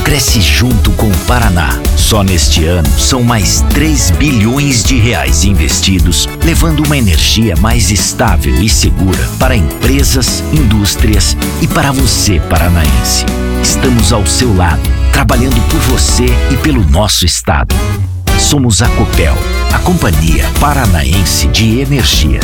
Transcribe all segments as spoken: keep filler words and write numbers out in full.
cresce junto com o Paraná. Só neste ano são mais três bilhões de reais investidos, levando uma energia mais estável e segura para empresas, indústrias e para você, paranaense. Estamos ao seu lado, trabalhando por você e pelo nosso estado. Somos a Copel, a Companhia Paranaense de Energia.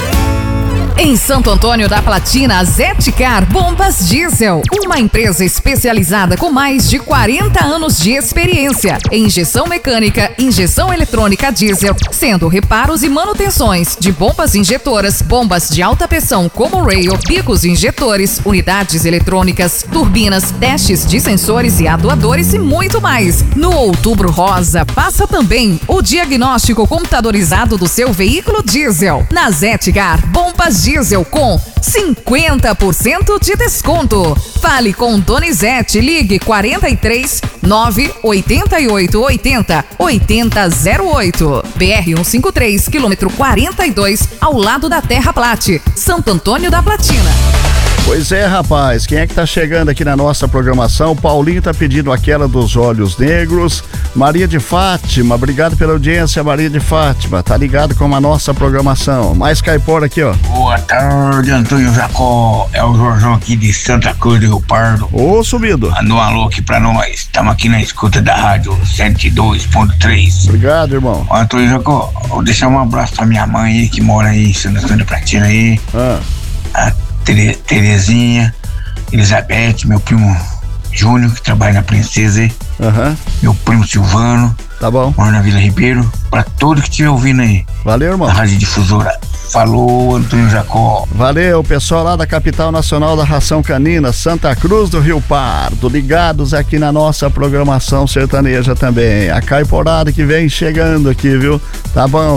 Em Santo Antônio da Platina, a Zetcar Bombas Diesel, uma empresa especializada com mais de quarenta anos de experiência em injeção mecânica, injeção eletrônica diesel, sendo reparos e manutenções de bombas injetoras, bombas de alta pressão como rail, bicos injetores, unidades eletrônicas, turbinas, testes de sensores e atuadores e muito mais. No Outubro Rosa, passa também o diagnóstico computadorizado do seu veículo diesel. Na Zetcar Bombas Diesel com cinquenta por cento de desconto. Fale com Donizete, ligue quarenta e três, nove oitenta e oito, oitenta, oitenta zero oito. B R cento e cinquenta e três, quilômetro quarenta e dois, ao lado da Terra Plate, Santo Antônio da Platina. Pois é, rapaz, quem é que tá chegando aqui na nossa programação? O Paulinho tá pedindo aquela dos olhos negros. Maria de Fátima, obrigado pela audiência, Maria de Fátima. Tá ligado com a nossa programação. Mais caipora aqui, ó. Boa tarde, Antônio Jacó. É o Jorjão aqui de Santa Cruz do Rio Pardo. Ô, subido. Mandou um alô aqui pra nós. Estamos aqui na escuta da rádio cento e dois ponto três. Obrigado, irmão. Ó, Antônio Jacó, vou deixar um abraço pra minha mãe aí, que mora aí em Santo Antônio da Platina aí. Ah. A Tere- Terezinha, Elizabeth, meu primo Júnior, que trabalha na Princesa aí. Aham. Meu primo Silvano. Tá bom. Mora na Vila Ribeiro. Pra todos que estiver ouvindo aí. Valeu, irmão. A Rádio Difusora. Falou, Antônio Jacó. Valeu, pessoal lá da capital nacional da ração canina, Santa Cruz do Rio Pardo, ligados aqui na nossa programação sertaneja também. A caiporada que vem chegando aqui, viu? Tá bom.